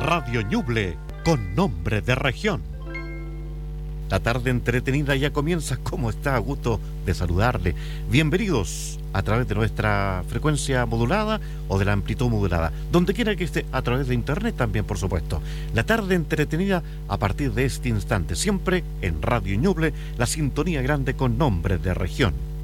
Radio Ñuble, con nombre de región. La tarde entretenida ya comienza. ¿Cómo está? Gusto de saludarle. Bienvenidos a través de nuestra frecuencia modulada o de la amplitud modulada, donde quiera que esté, a través de internet también, por supuesto. La tarde entretenida a partir de este instante, siempre en Radio Ñuble, la sintonía grande con nombre de región.